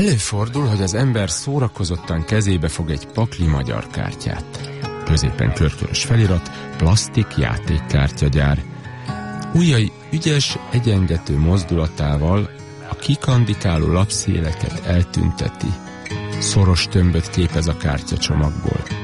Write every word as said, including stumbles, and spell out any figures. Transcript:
Előfordul, hogy az ember szórakozottan kezébe fog egy pakli magyar kártyát. Középen körkörös felirat, plastik játékkártyagyár. Ujjai ügyes, egyengető mozdulatával a kikandikáló lapszéleket eltünteti. Szoros tömböt képez a kártyacsomagból.